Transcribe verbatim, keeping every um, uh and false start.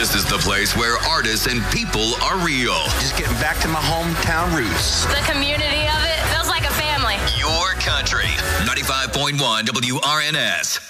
This is the place where artists and people are real. Just getting back to my hometown roots. The community of it feels like a family. Your country. ninety-five point one W R N S.